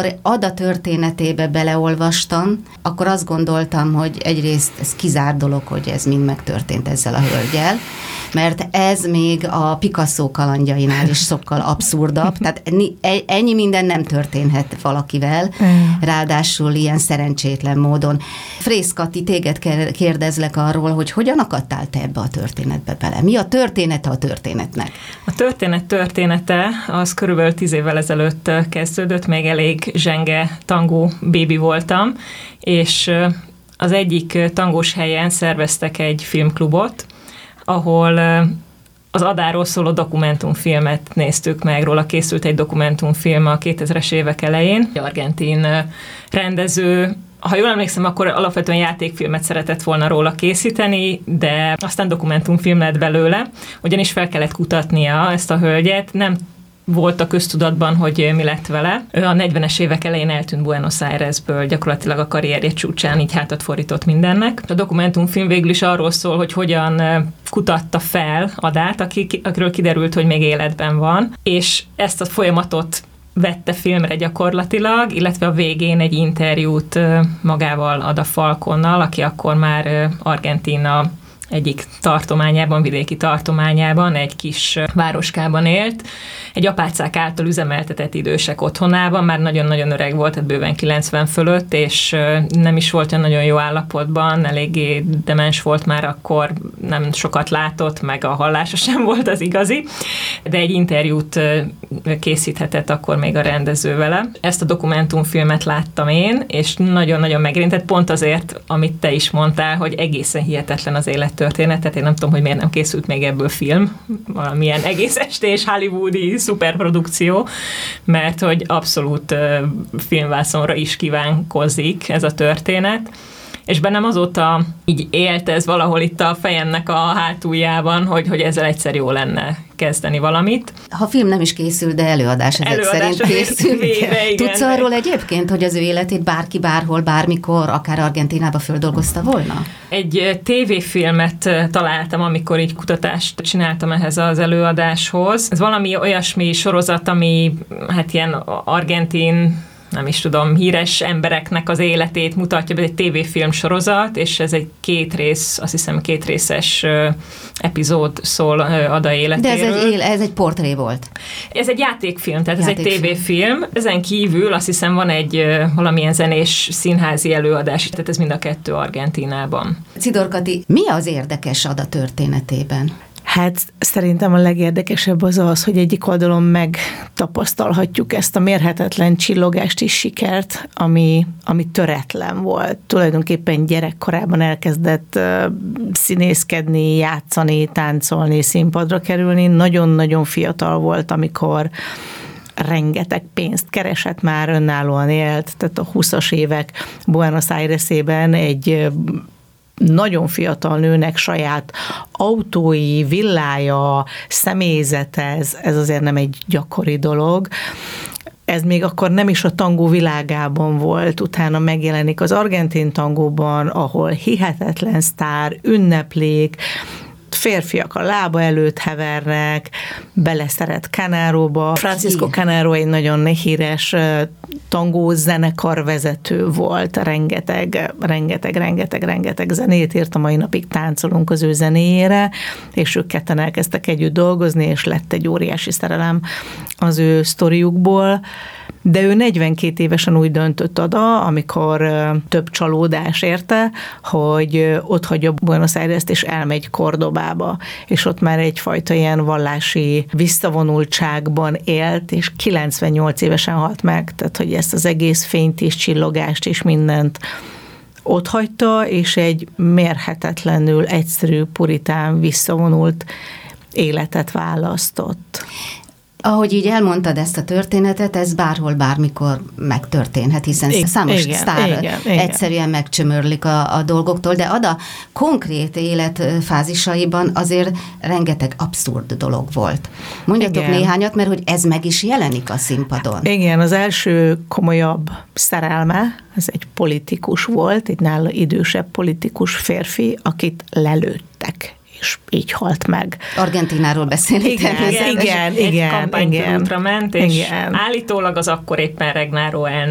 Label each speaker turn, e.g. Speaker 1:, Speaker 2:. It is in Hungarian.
Speaker 1: amikor Ada történetébe beleolvastam, akkor azt gondoltam, hogy egyrészt ez kizárt dolog, hogy ez mind megtörtént ezzel a hölgyel, mert ez még a Picasso kalandjainál is sokkal abszurdabb, tehát ennyi minden nem történhet valakivel, ráadásul ilyen szerencsétlen módon. Frész Kati, téged kérdezlek arról, hogy hogyan akadtál te ebbe a történetbe bele? Mi a története a történetnek?
Speaker 2: A története az körülbelül 10 évvel ezelőtt kezdődött, még elég zsenge tangó bébi voltam, és az egyik tangós helyen szerveztek egy filmklubot, ahol az Adáról szóló dokumentumfilmet néztük meg, róla készült egy dokumentumfilm a 2000-es évek elején. Egy argentin rendező, ha jól emlékszem, akkor alapvetően játékfilmet szeretett volna róla készíteni, de aztán dokumentumfilm lett belőle, ugyanis fel kellett kutatnia ezt a hölgyet, nem volt a köztudatban, hogy mi lett vele. Ő a 40-es évek elején eltűnt Buenos Airesből, gyakorlatilag a karrierje csúcsán, így hátat fordított mindennek. A dokumentumfilm végül is arról szól, hogy hogyan kutatta fel Adát, akiről kiderült, hogy még életben van, és ezt a folyamatot vette filmre gyakorlatilag, illetve a végén egy interjút magával, Ada Falconnal, aki akkor már Argentína egyik tartományában, vidéki tartományában, egy kis városkában élt, egy apácák által üzemeltetett idősek otthonában, már nagyon-nagyon öreg volt, tehát bőven 90 fölött, és nem is volt olyan nagyon jó állapotban, eléggé demens volt már akkor, nem sokat látott, meg a hallása sem volt az igazi, de egy interjút készíthetett akkor még a rendező vele. Ezt a dokumentumfilmet láttam én, és nagyon-nagyon megérintett, pont azért, amit te is mondtál, hogy egészen hihetetlen az élettörténetet. Én nem tudom, hogy miért nem készült még ebből film, valamilyen egész estés hollywoodi szuperprodukció, mert hogy abszolút filmvászonra is kívánkozik ez a történet. És bennem azóta így élt ez valahol itt a fejemnek a hátuljában, hogy ezzel egyszer jó lenne kezdeni valamit.
Speaker 1: Ha film nem is készül, de előadás szerint készül. Tudsz arról egyébként, hogy az ő életét bárki, bárhol, bármikor, akár Argentínába földolgozta volna?
Speaker 2: Egy tévéfilmet találtam, amikor így kutatást csináltam ehhez az előadáshoz. Ez valami olyasmi sorozat, ami hát ilyen argentin, nem is tudom, híres embereknek az életét mutatja, ez egy tévéfilm sorozat, és ez egy 2 rész, azt hiszem 2 részes epizód szól Ada életéről.
Speaker 1: De ez egy portré volt.
Speaker 2: Ez egy játékfilm, tehát ez egy tévéfilm. Ezen kívül azt hiszem van egy valamilyen zenés színházi előadás, tehát ez mind a 2 Argentínában.
Speaker 1: Czidor Kati, mi az érdekes Ada történetében?
Speaker 3: Hát szerintem a legérdekesebb az, hogy egyik oldalon megtapasztalhatjuk ezt a mérhetetlen csillogást és sikert, ami töretlen volt. Tulajdonképpen gyerekkorában elkezdett színészkedni, játszani, táncolni, színpadra kerülni. Nagyon-nagyon fiatal volt, amikor rengeteg pénzt keresett, már önállóan élt, tehát a 20-as évek Buenos Airesében egy nagyon fiatal nőnek saját autói, villája, személyzete, ez azért nem egy gyakori dolog. Ez még akkor nem is a tangó világában volt, utána megjelenik az argentin tangóban, ahol hihetetlen sztár, ünneplék, férfiak a lába előtt hevernek, beleszeret Canáróba. Francisco Canaro egy nagyon híres tangó zenekarvezető volt, rengeteg zenét írt, a mai napig táncolunk az ő zenéjére, és ők ketten elkezdtek együtt dolgozni, és lett egy óriási szerelem az ő sztoriukból. De ő 42 évesen úgy döntött Ada, amikor több csalódás érte, hogy ott hagyja Buenos Aires-t, és elmegy Cordobába, és ott már egyfajta ilyen vallási visszavonultságban élt, és 98 évesen halt meg, tehát hogy ezt az egész fényt és csillogást és mindent ott hagyta, és egy mérhetetlenül egyszerű, puritán, visszavonult életet választott.
Speaker 1: Ahogy így elmondtad ezt a történetet, ez bárhol, bármikor megtörténhet, hiszen számos sztár egyszerűen megcsömörlik a dolgoktól, de Ada konkrét életfázisaiban azért rengeteg abszurd dolog volt. Mondjatok néhányat, mert hogy ez meg is jelenik a színpadon.
Speaker 3: Igen, az első komolyabb szerelme, ez egy politikus volt, egy nála idősebb politikus férfi, akit lelőttek, és így halt meg.
Speaker 1: Argentínáról beszélünk.
Speaker 3: Igen.
Speaker 2: Egy kampánykörútra ment, és állítólag az akkor éppen regnáló elnök